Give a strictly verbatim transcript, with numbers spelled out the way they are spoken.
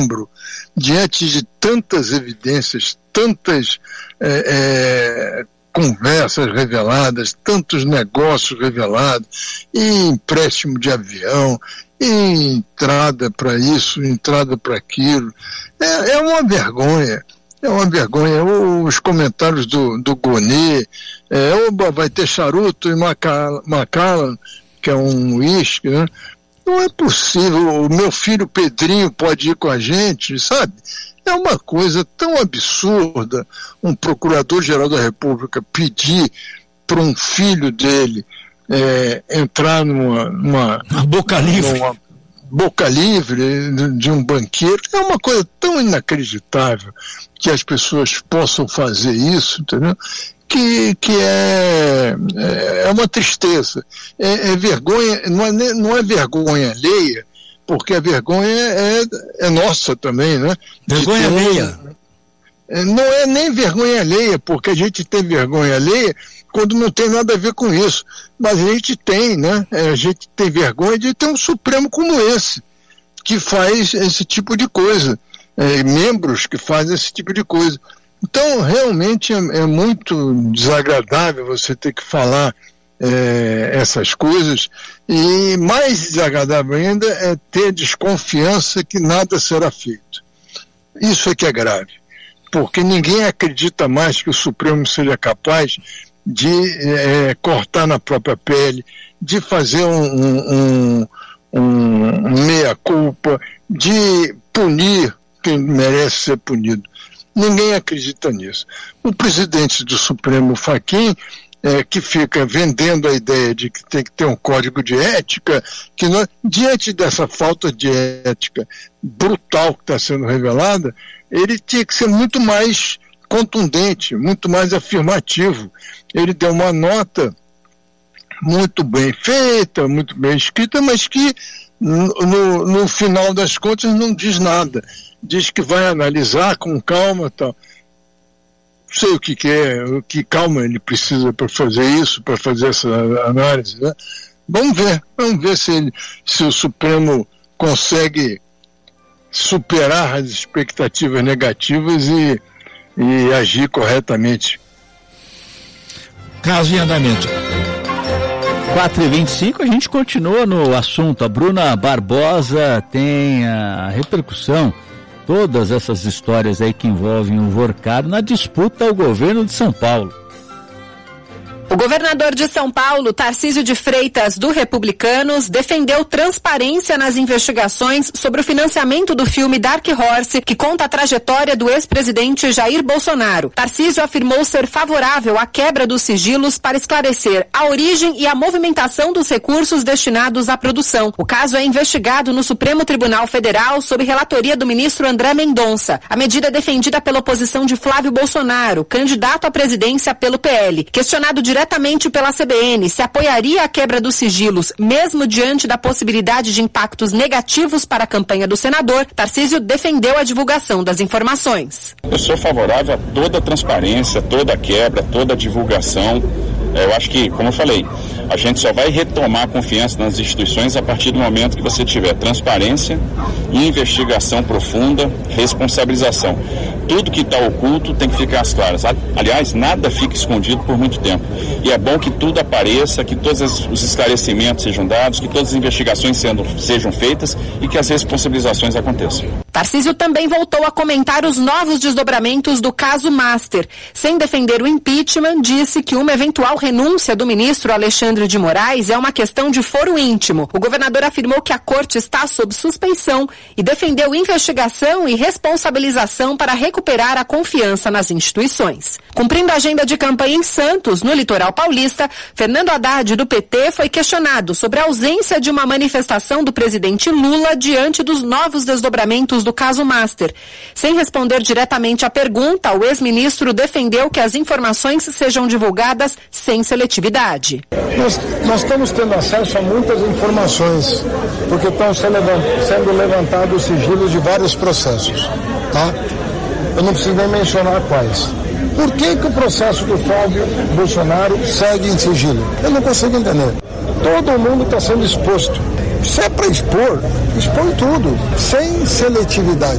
membro, diante de tantas evidências, tantas é, é, conversas reveladas, tantos negócios revelados, e empréstimo de avião, e entrada para isso, entrada para aquilo, é, é uma vergonha. É uma vergonha. Os comentários do, do Gonê, é, oba, vai ter charuto em Macallan, que é um uísque, né? Não é possível. O meu filho Pedrinho pode ir com a gente, sabe? É uma coisa tão absurda um procurador-geral da República pedir para um filho dele é, entrar numa, numa, uma boca livre. Numa, boca livre de um banqueiro. É uma coisa tão inacreditável que as pessoas possam fazer isso, entendeu? Que, que é, é uma tristeza. É, é vergonha, não é, não é vergonha alheia, porque a vergonha é, é nossa também, né? Vergonha ter, alheia. Não é nem vergonha alheia, porque a gente tem vergonha alheia quando não tem nada a ver com isso. Mas a gente tem, né? A gente tem vergonha de ter um Supremo como esse, que faz esse tipo de coisa. É, membros que fazem esse tipo de coisa. Então, realmente é, é muito desagradável você ter que falar é, essas coisas, e mais desagradável ainda é ter desconfiança que nada será feito. Isso é que é grave, porque ninguém acredita mais que o Supremo seja capaz de é, cortar na própria pele, de fazer um, um, um, um meia-culpa, de punir quem merece ser punido. Ninguém acredita nisso. O presidente do Supremo, Fachin, é, que fica vendendo a ideia de que tem que ter um código de ética, que não, diante dessa falta de ética brutal que está sendo revelada, ele tinha que ser muito mais contundente, muito mais afirmativo. Ele deu uma nota muito bem feita, muito bem escrita, mas que no, no, no final das contas não diz nada. Diz que vai analisar com calma e tal. Não sei o que, que é, o que calma ele precisa para fazer isso, para fazer essa análise, né? Vamos ver, vamos ver se, ele, se o Supremo consegue superar as expectativas negativas e, e agir corretamente. Caso em andamento. quatro e vinte e cinco, a gente continua no assunto. A Bruna Barbosa tem a repercussão, todas essas histórias aí que envolvem o Worcado na disputa ao governo de São Paulo. O governador de São Paulo, Tarcísio de Freitas, do Republicanos, defendeu transparência nas investigações sobre o financiamento do filme Dark Horse, que conta a trajetória do ex-presidente Jair Bolsonaro. Tarcísio afirmou ser favorável à quebra dos sigilos para esclarecer a origem e a movimentação dos recursos destinados à produção. O caso é investigado no Supremo Tribunal Federal sob relatoria do ministro André Mendonça. A medida é defendida pela oposição de Flávio Bolsonaro, candidato à presidência pelo P L. Questionado diretamente diretamente pela C B N se apoiaria a quebra dos sigilos, mesmo diante da possibilidade de impactos negativos para a campanha do senador, Tarcísio defendeu a divulgação das informações. Eu sou favorável a toda a transparência, toda a quebra, toda a divulgação. Eu acho que, como eu falei, a gente só vai retomar a confiança nas instituições a partir do momento que você tiver transparência, investigação profunda, responsabilização. Tudo que está oculto tem que ficar às claras. Aliás, nada fica escondido por muito tempo. E é bom que tudo apareça, que todos os esclarecimentos sejam dados, que todas as investigações sendo, sejam feitas e que as responsabilizações aconteçam. Tarcísio também voltou a comentar os novos desdobramentos do caso Master. Sem defender o impeachment, disse que uma eventual renúncia do ministro Alexandre de Moraes é uma questão de foro íntimo. O governador afirmou que a corte está sob suspeição e defendeu investigação e responsabilização para recuperar a confiança nas instituições. Cumprindo a agenda de campanha em Santos, no litoral paulista, Fernando Haddad, do P T, foi questionado sobre a ausência de uma manifestação do presidente Lula diante dos novos desdobramentos do caso Master. Sem responder diretamente à pergunta, o ex-ministro defendeu que as informações sejam divulgadas sem seletividade. Nós, nós estamos tendo acesso a muitas informações, porque estão sendo levantados os sigilos de vários processos, tá? Eu não preciso nem mencionar quais. Por que que o processo do Flávio Bolsonaro segue em sigilo? Eu não consigo entender. Todo mundo está sendo exposto. Se é para expor, expõe tudo, sem seletividade.